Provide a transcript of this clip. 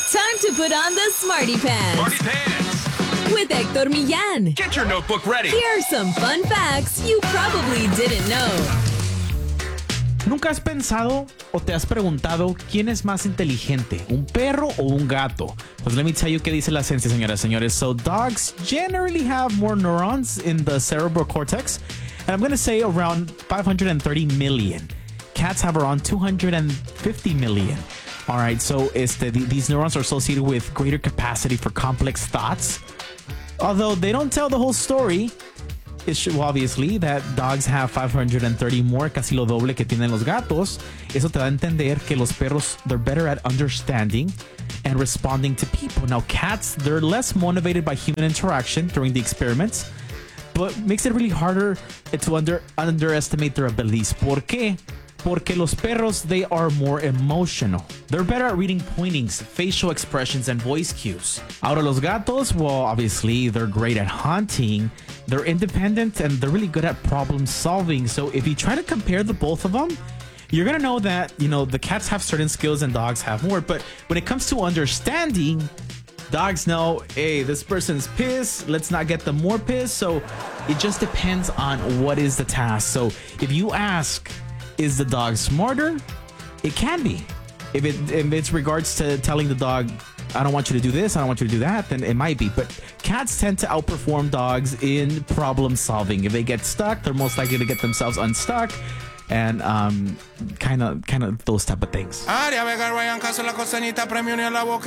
Time to put on the Smarty Pants. Smarty Pants. With Hector Millán. Get your notebook ready. Here are some fun facts you probably didn't know. ¿Nunca has pensado o te has preguntado quién es más inteligente, un perro o un gato? Pues let me tell you qué dice la ciencia, señoras y señores. So dogs generally have more neurons in the cerebral cortex, and I'm going to say around 530 million. Cats have around 250 million. All right, so these neurons are associated with greater capacity for complex thoughts. Although they don't tell the whole story, it's obviously that dogs have 530 more, casi lo doble que tienen los gatos. Eso te da a entender que los perros, they're better at understanding and responding to people. Now, cats, they're less motivated by human interaction during the experiments, but makes it really harder to underestimate their abilities. ¿Por qué? Porque los perros, they are more emotional. They're better at reading pointings, facial expressions, and voice cues. Ahora los gatos, well, obviously, they're great at hunting. They're independent, and they're really good at problem solving. So if you try to compare the both of them, you're going to know that, the cats have certain skills and dogs have more. But when it comes to understanding, dogs know, hey, this person's pissed. Let's not get them more pissed. So it just depends on what is the task. So if you ask, is the dog smarter? It can be. If it's regards to telling the dog, I don't want you to do this, I don't want you to do that, then it might be. But cats tend to outperform dogs in problem solving. If they get stuck, they're most likely to get themselves unstuck. And kind of those type of things.